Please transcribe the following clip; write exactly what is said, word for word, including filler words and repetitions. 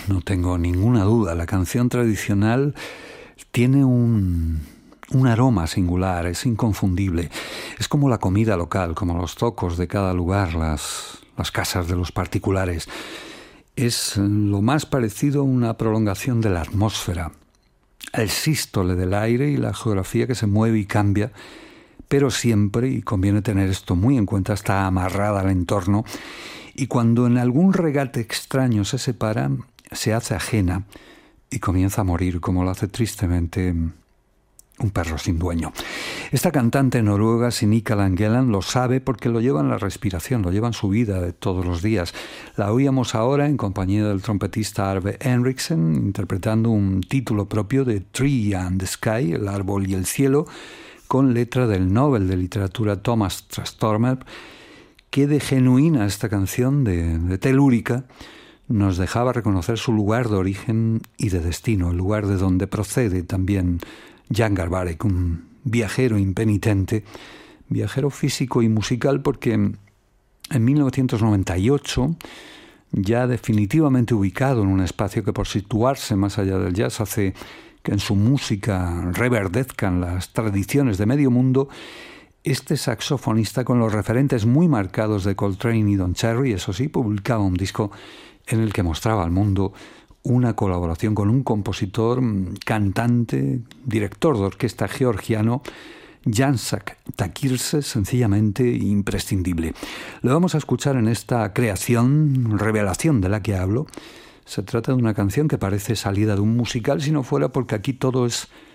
no tengo ninguna duda. La canción tradicional tiene un, un aroma singular, es inconfundible. Es como la comida local, como los tocos de cada lugar, las, las casas de los particulares. Es lo más parecido a una prolongación de la atmósfera, el sístole del aire y la geografía que se mueve y cambia, pero siempre, y conviene tener esto muy en cuenta, está amarrada al entorno, y cuando en algún regate extraño se separa, se hace ajena y comienza a morir, como lo hace tristemente un perro sin dueño. Esta cantante noruega, Sinikka Langeland, lo sabe porque lo lleva en la respiración, lo lleva en su vida de todos los días. La oíamos ahora en compañía del trompetista Arve Henriksen, interpretando un título propio de Tree and the Sky, el árbol y el cielo, con letra del Nobel de Literatura Thomas Trastormer. Qué de genuina esta canción de, de telúrica nos dejaba reconocer su lugar de origen y de destino, el lugar de donde procede también Jan Garbarek, un viajero impenitente, viajero físico y musical, porque en mil novecientos noventa y ocho, ya definitivamente ubicado en un espacio que por situarse más allá del jazz hace que en su música reverdezcan las tradiciones de medio mundo, este saxofonista con los referentes muy marcados de Coltrane y Don Cherry, eso sí, publicaba un disco en el que mostraba al mundo una colaboración con un compositor, cantante, director de orquesta georgiano, Jansak Takirse, sencillamente imprescindible. Lo vamos a escuchar en esta creación, revelación de la que hablo. Se trata de una canción que parece salida de un musical, si no fuera porque aquí todo es